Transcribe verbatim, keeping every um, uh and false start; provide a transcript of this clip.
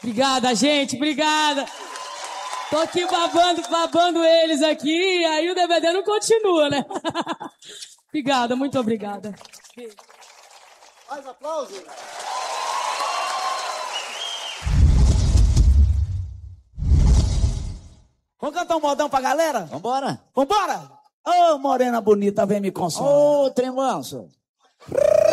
Obrigada, gente, obrigada. Tô aqui babando, babando eles aqui, e aí o D V D não continua, né? Obrigada, muito obrigada. Mais aplausos. Vamos cantar um modão pra galera? Vambora. Vambora? Ô, morena bonita, vem me consolar. Ô, trem manso.